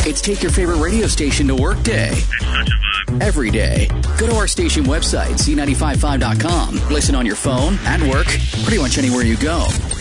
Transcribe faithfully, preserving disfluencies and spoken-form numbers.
It's Take Your Favorite Radio Station to Work Day. It's such a vibe. Every day. Go to our station website, Z nine five five dot com. Listen on your phone, at work, pretty much anywhere you go.